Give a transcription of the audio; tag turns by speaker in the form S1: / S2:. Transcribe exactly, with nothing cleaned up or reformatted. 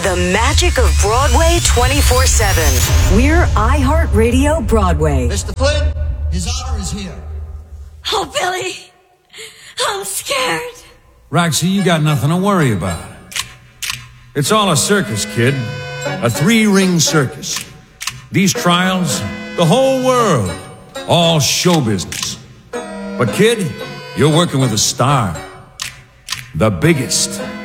S1: The magic of Broadway twenty-four seven. We're iHeartRadio Broadway.
S2: Mister Flynn, his honor is here.
S3: Oh, Billy, I'm scared.
S4: Roxy, you got nothing to worry about. It's all a circus, kid. A three-ring circus. These trials, the whole world, all show business. But kid, you're working with a star. The biggest.